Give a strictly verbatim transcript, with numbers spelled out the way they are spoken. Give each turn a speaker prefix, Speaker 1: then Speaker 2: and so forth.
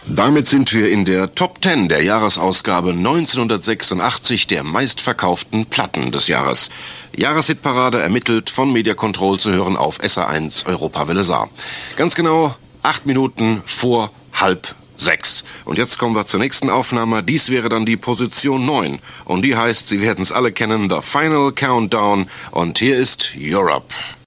Speaker 1: Damit sind wir in der Top zehn der Jahresausgabe neunzehnhundertsechsundachtzig der meistverkauften Platten des Jahres. Jahreshitparade ermittelt von Media Control zu hören auf S R eins Europawelle Saar. Ganz genau acht Minuten vor halb sechs. Und jetzt kommen wir zur nächsten Aufnahme. Dies wäre dann die Position neun. Und die heißt, Sie werden es alle kennen, The Final Countdown. Und hier ist Europe.